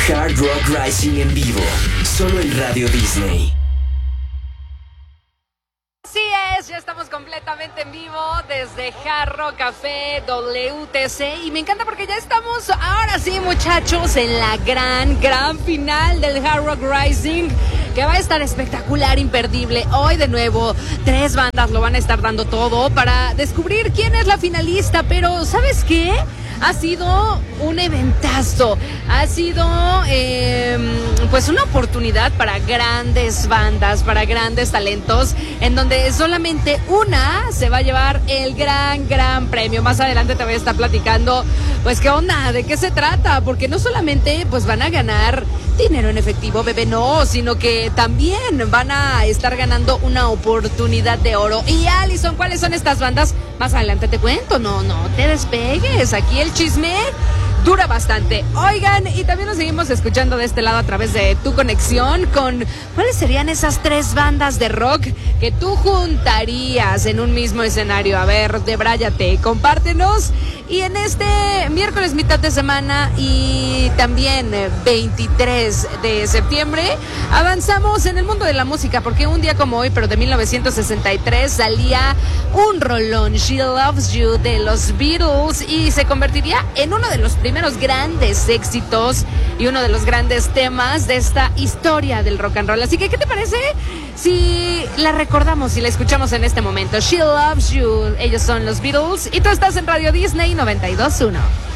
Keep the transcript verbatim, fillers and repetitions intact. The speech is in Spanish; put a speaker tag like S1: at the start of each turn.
S1: Hard Rock Rising en vivo, solo en Radio Disney.
S2: Así es, ya estamos completamente en vivo desde Hard Rock Café W T C y me encanta porque ya estamos, ahora sí muchachos, en la gran, gran final del Hard Rock Rising, que va a estar espectacular, imperdible. Hoy de nuevo, tres bandas lo van a estar dando todo para descubrir quién es la finalista, pero ¿sabes qué? Ha sido un eventazo, ha sido eh, pues una oportunidad para grandes bandas, para grandes talentos, en donde solamente una se va a llevar el gran, gran premio. Más adelante te voy a estar platicando, pues qué onda, de qué se trata, porque no solamente pues van a ganar dinero en efectivo, bebé, no, sino que también van a estar ganando una oportunidad de oro. Y Alison, ¿cuáles son estas bandas? Más adelante te cuento, no, no te despegues, aquí el chisme dura bastante. Oigan, y también nos seguimos escuchando de este lado a través de tu conexión con cuáles serían esas tres bandas de rock que tú juntarías en un mismo escenario. A ver, debráyate, compártenos. Y en este miércoles mitad de semana y también veintitrés de septiembre avanzamos en el mundo de la música, porque un día como hoy, pero de mil novecientos sesenta y tres, salía un rolón, She Loves You, de los Beatles, y se convertiría en uno de los primeros grandes éxitos y uno de los grandes temas de esta historia del rock and roll. Así que, ¿qué te parece si la recordamos y la escuchamos en este momento? She Loves You, ellos son los Beatles y tú estás en Radio Disney noventa y dos punto uno.